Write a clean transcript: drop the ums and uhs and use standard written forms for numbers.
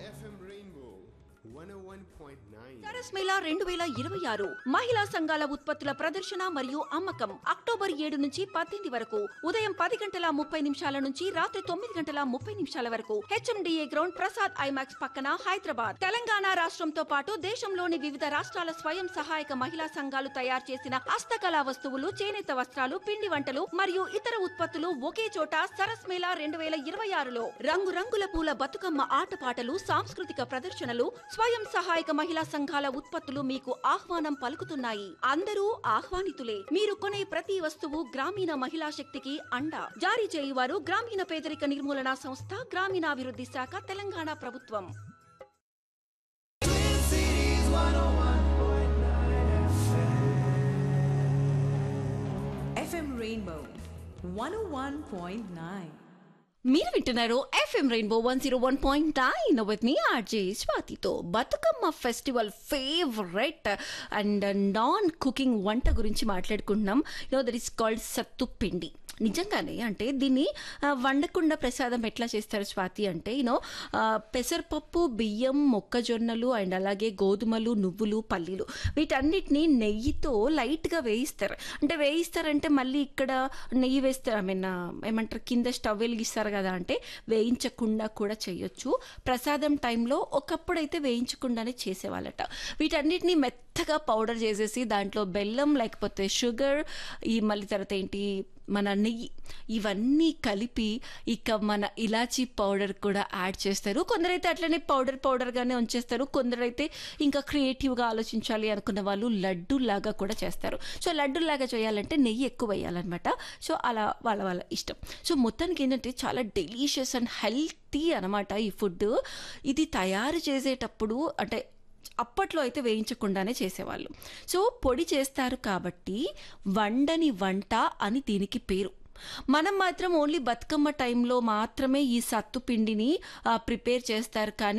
FM Rainbow 101.9. Saras Mela 2026 మహిళా సంఘాల ఉత్పత్తుల ప్రదర్శన మరియు అమ్మకం అక్టోబర్ 7 నుంచి 18 వరకు ఉదయం 10:30 నుంచి రాత్రి 9:30 వరకు HMDA గ్రౌండ్ ప్రసాద్ ఐమాక్స్ పక్కన హైదరాబాద్. తెలంగాణ రాష్ట్రంతో పాటు దేశంలోని వివిధ రాష్ట్రాల స్వయం సహాయక మహిళా సంఘాలు తయారు చేసిన హస్తకళా వస్తువులు, చేనేత వస్త్రాలు, పిండి వంటలు మరియు ఇతర ఉత్పత్తులు ఒకే చోట సరస్ మేళా 2026లో రంగురంగుల పూల బతుకమ్మ ఆటపాటలు, సాంస్కృతిక ప్రదర్శనలు, స్వయం సహాయక మహిళా సంఘాల ఉత్పత్తులు మీకు ఆహ్వానం పలుకుతున్నాయి. అందరూ ఆహ్వానితులే. మీరు కొనే ప్రతి వస్తువు గ్రామీణ మహిళా శక్తికి అండ. జారీ చేయువారు గ్రామీణ పేదరిక నిర్మూలన సంస్థ, గ్రామీణాభివృద్ధి శాఖ, తెలంగాణ ప్రభుత్వం. FM Rainbow 101.9. మీరు వింటున్నారు FM rainbow 101.9 with me RJ స్వాతితో. Bathukamma festival favourite and non cooking వంట గురించి మాట్లాడుకుంటున్నాం. దట్ ఈస్ కాల్డ్ సత్తు పిండి. నిజంగానే అంటే దీన్ని వండకుండా ప్రసాదం ఎట్లా చేస్తారు స్వాతి అంటే పెసరపప్పు, బియ్యం, మొక్కజొన్నలు అండ్ అలాగే గోధుమలు, నువ్వులు, పల్లీలు వీటన్నిటిని నెయ్యితో లైట్గా వేయిస్తారు. అంటే వేయిస్తారంటే మళ్ళీ ఇక్కడ నెయ్యి వేస్తారు, ఏమంటారు కింద స్టవ్ వెలిగిస్తారు కదా, అంటే వేయించకుండా కూడా చేయొచ్చు. ప్రసాదం టైంలో ఒకప్పుడు అయితే వేయించకుండానే చేసేవాళ్ళట. వీటన్నిటిని మెత్తగా పౌడర్ చేసేసి దాంట్లో బెల్లం లేకపోతే షుగర్, ఈ మళ్ళీ తర్వాత ఏంటి మన నెయ్యి, ఇవన్నీ కలిపి ఇక మన ఇలాచీ పౌడర్ కూడా యాడ్ చేస్తారు. కొందరైతే అట్లనే పౌడర్గానే ఉంచేస్తారు. కొందరైతే ఇంకా క్రియేటివ్గా ఆలోచించాలి అనుకున్న వాళ్ళు లడ్డూలాగా కూడా చేస్తారు. సో లడ్డూలాగా చేయాలంటే నెయ్యి ఎక్కువ వేయాలన్నమాట. సో అలా వాళ్ళ ఇష్టం. సో మొత్తానికి ఏంటంటే చాలా డెలీషియస్ అండ్ హెల్తీ అనమాట ఈ ఫుడ్. ఇది తయారు చేసేటప్పుడు అంటే అప్పట్లో అయితే వేయించకుండానే చేసేవాళ్ళు. సో పొడి చేస్తారు కాబట్టి వండని వంట అని దీనికి పేరు. మనం మాత్రం ఓన్లీ బతుకమ్మ టైంలో మాత్రమే ఈ సత్తు పిండిని ప్రిపేర్ చేస్తారు. కానీ